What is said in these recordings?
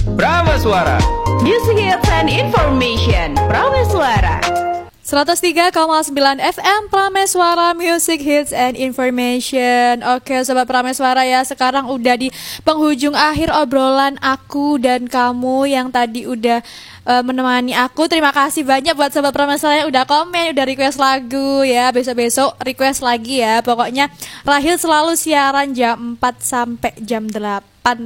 Prameswara. Music hits and information. Prameswara. 103,9 FM Prameswara, Music Hits and Information. Oke Sobat Prameswara ya, sekarang udah di penghujung akhir obrolan aku dan kamu yang tadi udah menemani aku. Terima kasih banyak buat Sobat Prameswara yang udah komen, udah request lagu ya. Besok-besok request lagi ya. Pokoknya Rahil selalu siaran jam 4 sampai jam 8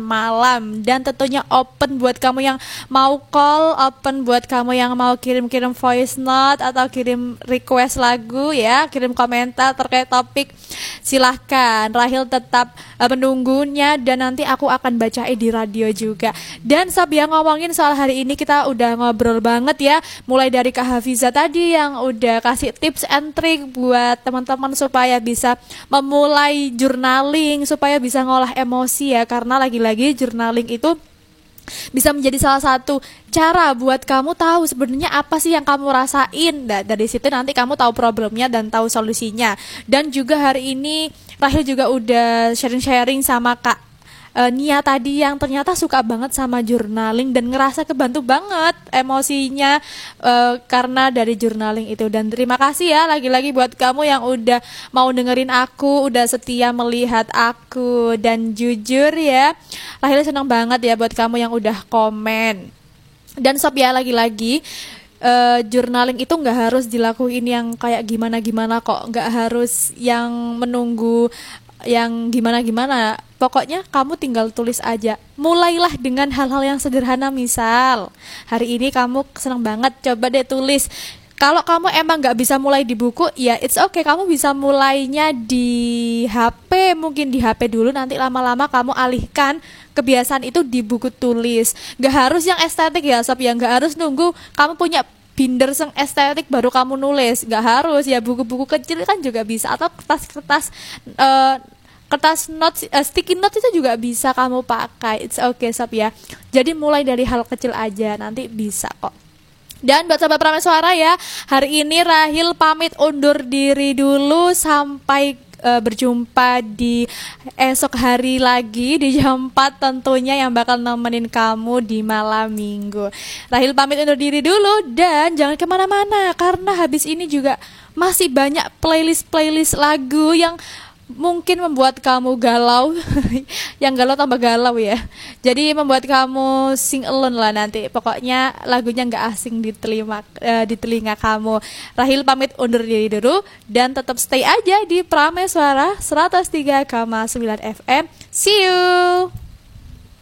malam, dan tentunya open buat kamu yang mau call, open buat kamu yang mau kirim-kirim voice note atau kirim request lagu ya, kirim komentar terkait topik, silahkan. Rahil tetap menunggunya dan nanti aku akan bacain di radio juga. Dan Sob yang ngomongin soal hari ini, kita udah ngobrol banget ya, mulai dari Kak Hafiza tadi yang udah kasih tips and trick buat teman-teman supaya bisa memulai journaling, supaya bisa ngolah emosi ya, karena lagi-lagi journaling itu bisa menjadi salah satu cara buat kamu tahu sebenarnya apa sih yang kamu rasain. Dari situ nanti kamu tahu problemnya dan tahu solusinya. Dan juga hari ini Rahil juga udah sharing-sharing sama Kak Nia tadi yang ternyata suka banget sama journaling dan ngerasa kebantu banget emosinya karena dari journaling itu. Dan terima kasih ya lagi-lagi buat kamu yang udah mau dengerin aku, udah setia melihat aku, dan jujur ya Rahil senang banget ya buat kamu yang udah komen. Dan Sob ya, lagi-lagi journaling itu nggak harus dilakuin yang kayak gimana-gimana kok, nggak harus yang menunggu yang gimana-gimana. Pokoknya kamu tinggal tulis aja. Mulailah dengan hal-hal yang sederhana. Misal hari ini kamu senang banget, coba deh tulis. Kalau kamu emang gak bisa mulai di buku, ya it's okay, kamu bisa mulainya di HP. Mungkin di HP dulu, nanti lama-lama kamu alihkan kebiasaan itu di buku tulis. Gak harus yang estetik ya Sob, yang gak harus nunggu kamu punya binder yang estetik baru kamu nulis. Gak harus ya, buku-buku kecil kan juga bisa. Atau kertas-kertas kertas notes, sticky notes itu juga bisa kamu pakai. It's okay Sob ya. Jadi mulai dari hal kecil aja, nanti bisa kok. Dan buat Sobat Prameswara ya, hari ini Rahil pamit undur diri dulu. Sampai berjumpa di esok hari lagi di jam 4 tentunya, yang bakal nemenin kamu di malam minggu. Rahil pamit undur diri dulu, dan jangan kemana-mana karena habis ini juga masih banyak playlist lagu yang mungkin membuat kamu galau. Yang galau tambah galau ya. Jadi membuat kamu sing alone lah nanti. Pokoknya lagunya gak asing di telinga kamu. Rahil pamit undur diri dulu, dan tetap stay aja di Prameswara 103,9 FM. See you.